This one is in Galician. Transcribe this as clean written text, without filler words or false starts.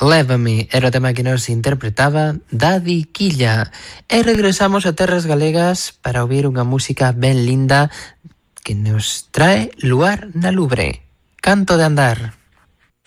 Lévame era o tema que nos interpretaba Daddy Quilla. E regresamos a terras galegas para ouvir unha música ben linda que nos trae Luar na Lubre. Canto de andar.